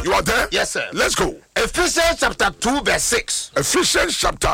You are there? Yes, sir. Let's go. Ephesians chapter 2 verse 6. Ephesians chapter.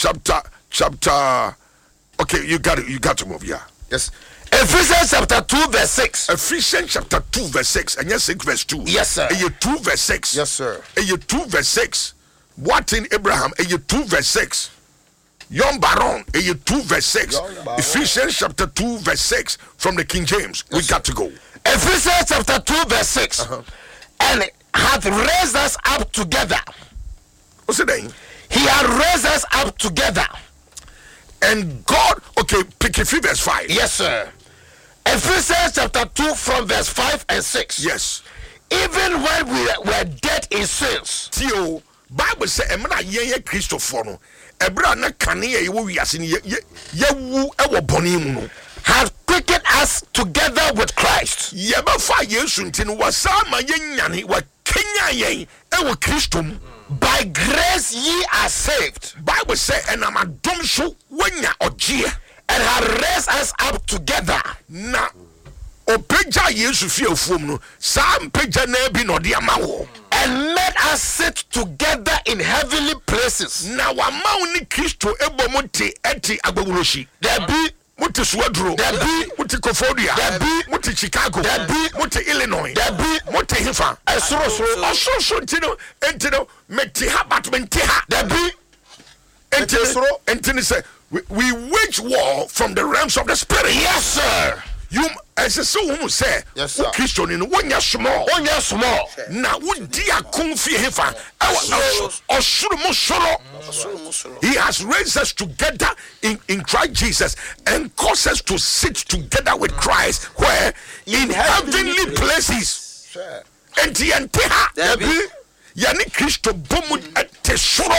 Okay, you got to move. Yeah. Yes. Ephesians chapter 2 verse 6. Ephesians chapter 2 verse 6 and 6 verse 2. Yes, sir. And 2 verse 6. Yes, sir. And 2 verse 6. What in Abraham? And 2 verse 6. Young Baron, 2 verse 6. Ephesians chapter 2 verse 6 from the King James. Yes, we got to go. Ephesians chapter 2 verse 6. And hath raised us up together. What's the name? He hath raised us up together. And God, okay, pick it verse 5. Yes, sir. Ephesians chapter 2 from verse 5 and 6. Yes. Even when we were dead in sins. Tio, Bible says, "Emana ye Christopher no. Ebra na kane ye wo wiase ni ye wu e wo boni mu no. Have quickened us together with Christ." Ye ba fa Yesu ntino wasa ma ye nyane wa kenya ye e wo Christo mu. By grace ye are saved. Bible say enamadom so wanya ogie and have raised us up together. Na opeja Yesu fi afuom no sa mpeja na bi no de amawo and made us sit together in heavenly places. Na wa mawo ni Kristo ebomote eti agbawuroshi. There be Muti Swadro, there be Muti Kofodia, there be Muti Chicago, there be Muti Illinois, there be Muti Hifa, so Entino, Metiha, but Mentiha, there be Entino say, we wage war from the realms of the spirit. Yes, sir. You as a so who say, yes, sir. Christian in 1 year small, 1 year small. Now, would dear Kunfi Hifa, or Shurumosoro, he has raised us together in Christ Jesus and caused us to sit together with Christ, where in heavenly places. And the Anteha, Yani Christo Bomu at Tesoro.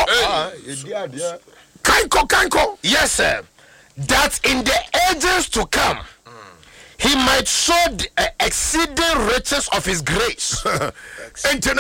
Kanko. Yes, sir. That in the ages to come, he might show the exceeding riches of his grace. And then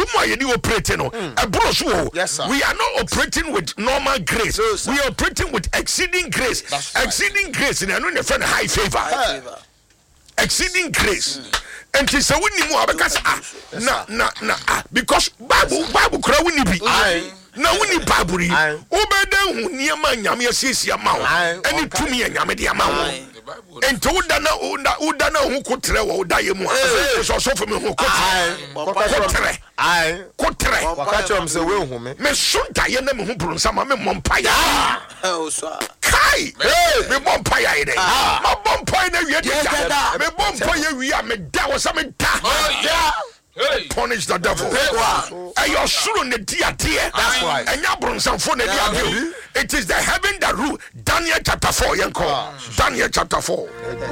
yes, sir. We are not operating with normal grace. We are operating with exceeding grace. Exceeding grace in a friend high favor. Exceeding grace. And he said, "We need more because because Bible cry we need be." Now we need Baburi. Obeda hu niema nyame asiesie ma wo. Ani tumi ya nyame de ama wo. Ento udana hu kotre wo udaye mu a. So for me hu kotre. Kotre. Wakati mse we hu me. Me sunta ye na me hu brunsa ma me mompaya. Kai. Me mompaya ide. Ma mompaya na wie de. Me mompaya wie a me da wo sa me da. Hey. Punish the devil. And you're sure in the dear. That's right. And you're bronze for the dear. It is the heaven that rule. Daniel chapter 4. Daniel chapter 4.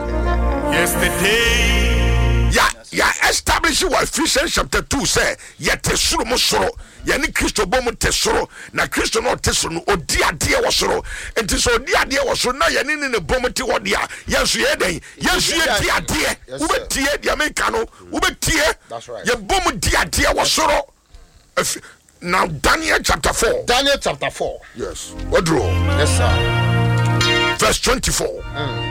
Yesterday. Yeah, establish what Ephesians chapter 2 say. Yet tesoro mosoro. Yani Christo bomu tesoro. Na Christo no tesoro. Dia wasoro. And so dia wasoro. Na yani ne bomu ti wadia. Yansu ye den. Yansu ye dia. Ube tie dia mekano. Ube tie. That's right. Ye bomu dia wasoro. Now Daniel chapter 4. Daniel chapter 4. Yes. What draw? Yes, sir. Verse 24.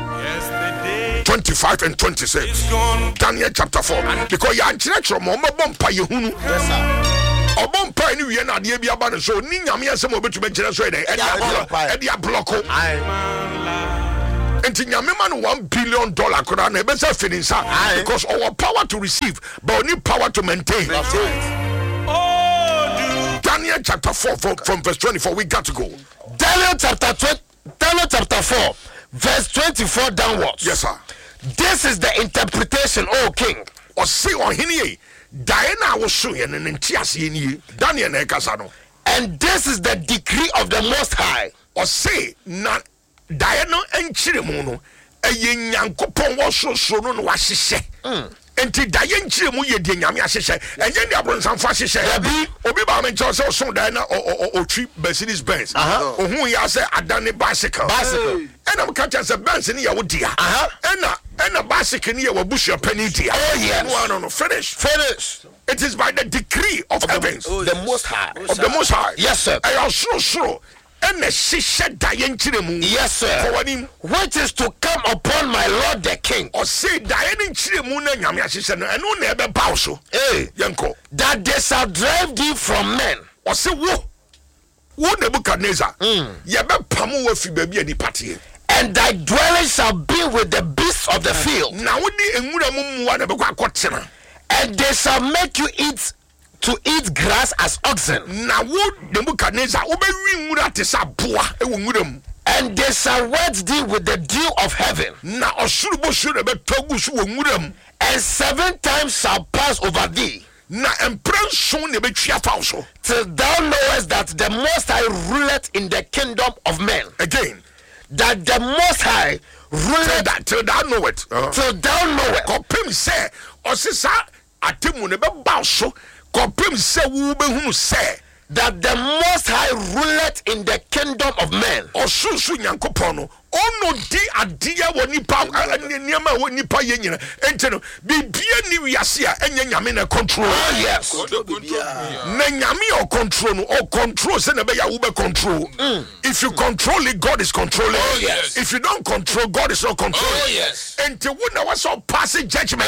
25 and 26. Daniel chapter 4. Because you are from Bompa Yehunu. Yes, sir. Bompa ni we na de bia ba no so ni nyame asem obetu be kire so e dey e dia blocko. Enti nyame ma no $1 billion kora na e be say fininsa because our power to receive but only power to maintain. That's it. Daniel chapter 4 from verse 24 we got to go. Daniel chapter 4 verse 24 downwards. Yes, sir. This is the interpretation, O king. Or say on hini Diana was showing an entiasi Daniel Ekasano. And this is the decree of the Most High. Or say not Diana and Chirimuno, a yin yankopon was so no washishe. Enti Diane Chirimu ye dinyami ashishe, and then the Abron San Fashishe, Obiba Mentos so Diana or trip Mercedes Benz. Or who ya say Adani bicycle. And I'm catching a Benz in your dear. And a bicycle near a bush of penny dear. Oh, yes. No, finish. It is by the decree of heavens. The Most High. Of the Most High. Yes, sir. I am so sure. ɛna hyehyɛ daeɛ nkyerɛmu. Yes, sir. Which is to come upon my Lord the King. Ɔse daeɛ no nkyerɛmu na Nyame ahyehyɛ no ɛno na ɛbɛba wo so. Yɛnkɔ. That they shall drive thee from men. Ɔse wo Nebukadnezar. Yɛbɛpam wo afi baabi a nipa teɛ. And thy dwelling shall be with the beasts of the field. Na wo de nwura mu mmoa na bɛkɔ akɔtena. And they shall make you eat grass as oxen. Na wo Nebukadnezar wobɛwi nwura te sɛ aboa ɛwɔ nwura mu. And they shall wet thee with the dew of heaven. Na ɔsoro bɔsoro na bɛtɔ gu so wɔ nwura mu. And 7 times shall pass over thee. Na mpere nson na ɛbɛtwi afa wo so. Till thou knowest that the Most High ruleth in the kingdom of men. Again. That the Most High ruleth. Till thou know it. Till thou know it. Kɔpem sɛ ɔse saa atemu ne bɛba wo so. Kɔpem sɛ wo bɛhunu sɛ. That the Most High ruleth in the kingdom of men. Ɔsunsu Nyankopɔn no ɔno di adeɛ wɔ nipa nneɛma wɔ nipa yɛ nyina enti no bibia ni wiase a ɛnyɛ Nyame na control. Oh yes. Na Nyame control no or control sɛ na bɛyɛ wo bɛ control. If you control it, God is controlling. Oh yes. If you don't control, God is not controlling. Oh yes. Enti wo na wɔsɔ pass judgment.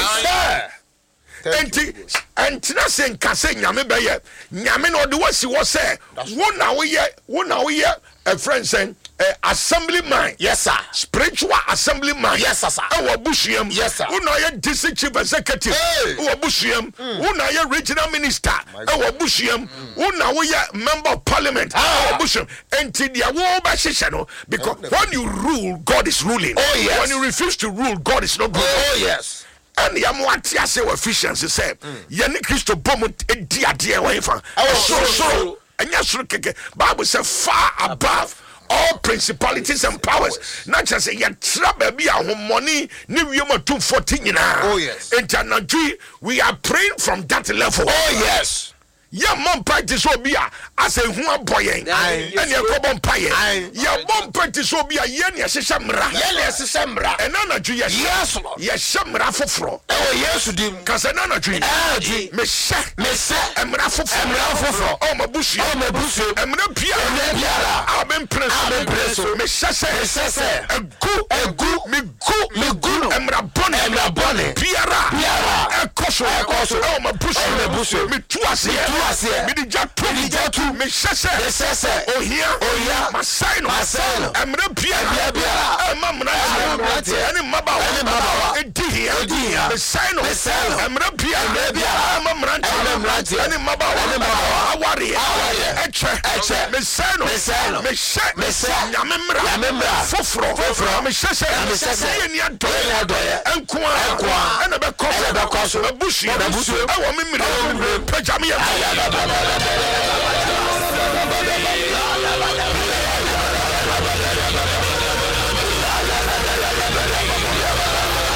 Enti na sɛ nka sɛ Nyame bɛyɛ Nyame na ɔde wasi wɔ sɛ wo na woyɛ a friend sɛ assemblyman. Yes sir. Spiritual assemblyman. Yes sir. Ɛwɔ busuam. Yes sir. Wo na ɔyɛ district chief executive. Ɛwɔ busuam. Wo na ɔyɛ regional minister. Ɛwɔ busuam. Wo na woyɛ member of parliament. Ɛwɔ busuam. Enti dia wo bɛhyehyɛ no because when you rule, God is ruling. Oh yes. When you refuse to rule, God is not ruling. Oh yes. And yamuati ase wa efficiency say yene Kristo bomu edi ade e fa so anya soro keke Bible say far above all principalities and powers not just say yatra baby ahomoni ni wiema 240 nyina. Oh yes. Internaji we are praying from that level. Oh yes. Ya mom practice obi a ase hu aboyen ene ekobom paye ya mom practice obi a ye ne hyehyɛ mmara ena na dwu yes ye hyemra foforo yes dim kasa na dwu me hyɛ mmara foforo o mabusu mmara biara abem preso me hyɛ egu me gu mmara bone biara ekoso o mabusu me tuase Midi jatu me shese ohia masaino emre bia emamna ani mabawa edihia me saino emre bia emamra ani mabawa awari eche me saino me she nyamemra foforo me shese ni adoye enkoa ana be koso bushi ewo memre pejami